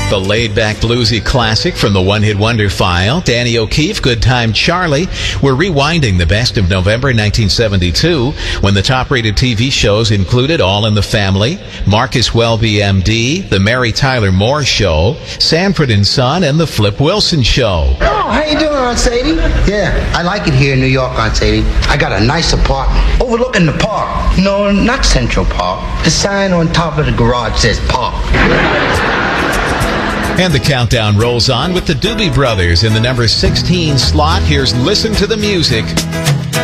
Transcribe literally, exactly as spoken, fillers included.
The laid-back bluesy classic from the one-hit wonder file, Danny O'Keefe, Good Time Charlie. We're rewinding the best of November nineteen seventy-two, when the top-rated T V shows included All in the Family, Marcus Welby, M D, The Mary Tyler Moore Show, Sanford and Son, and The Flip Wilson Show. Oh, how you doing, Aunt Sadie? Yeah, I like it here in New York, Aunt Sadie. I got a nice apartment overlooking the park. No, not Central Park. The sign on top of the garage says park. And the countdown rolls on with the Doobie Brothers in the number sixteen slot. Here's Listen to the Music.